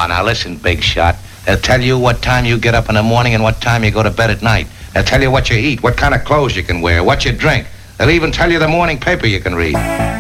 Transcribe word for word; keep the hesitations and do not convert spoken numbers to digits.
Oh, now listen, big shot. They'll tell you what time you get up in the morning and what time you go to bed at night. They'll tell you what you eat, what kind of clothes you can wear, what you drink. They'll even tell you the morning paper you can read.